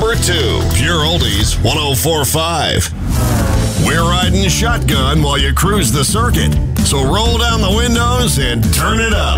number 2. Pure Oldies 104.5. We're riding shotgun while you cruise the circuit. So roll down the windows and turn it up.